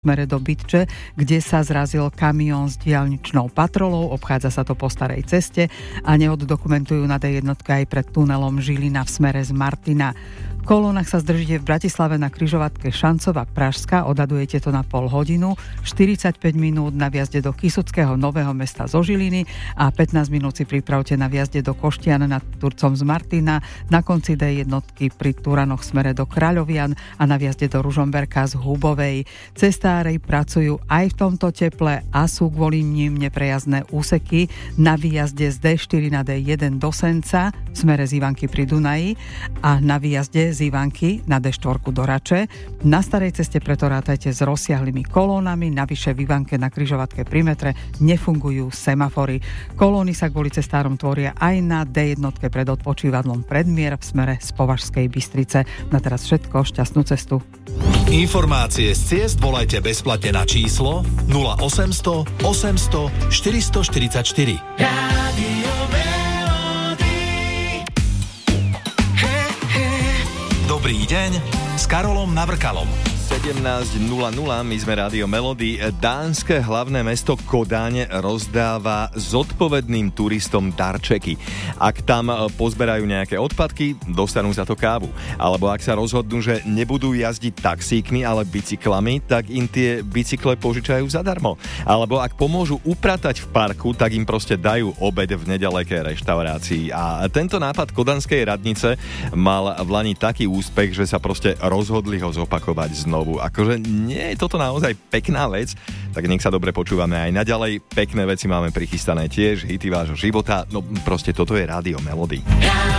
smere do Bytče, kde sa zrazil kamión s diaľničnou patrolou, obchádza sa to po starej ceste a nehodu dokumentujú na D1 aj pred tunelom Žilina v smere z Martina. V kolónach sa zdržíte v Bratislave na križovatke Šancova Pražská, odhadujete to na pol hodinu, 45 minút na vjazde do Kysuckého Nového Mesta zo Žiliny a 15 minút si pripravte na vjazde do Koštian nad Turcom z Martina, na konci D1 pri Turanoch smere do Kráľovian a na vjazde do Ružomberka z Hubovej. Cestári pracujú aj v tomto teple a sú kvôli nim neprejazdné úseky na výjazde z D4 na D1 do Senca v smere z Ivanky pri Dunaji a na výjazde z Ivanky na D4 do Rače. Na starej ceste preto rátajte s rozsiahlými kolónami, navyše v Ivanke na križovatke pri metre nefungujú semafory. Kolóny sa kvôli cestárom tvoria aj na D1 pred odpočívadlom Predmier v smere z Považskej Bystrice. Na teraz všetko, šťastnú cestu. Informácie z ciest volajte bezplatne na číslo 0800 800 444. Dobrý deň s Karolom Navrkalom. 17.00, my sme Rádio Melody. Dánske hlavné mesto Kodaň rozdáva zodpovedným turistom darčeky. Ak tam pozberajú nejaké odpadky, dostanú za to kávu. Alebo ak sa rozhodnú, že nebudú jazdiť taxíkmi, ale bicyklami, tak im tie bicykle požičajú zadarmo. Alebo ak pomôžu upratať v parku, tak im proste dajú obed v nedalekej reštaurácii. A tento nápad kodanskej radnice mal v lani taký úspech, že sa proste rozhodli ho zopakovať znovu. Akože nie je toto naozaj pekná vec, tak nech sa dobre počúvame aj naďalej. Pekné veci máme prichystané tiež, hity vášho života, no proste toto je Rádio Melody.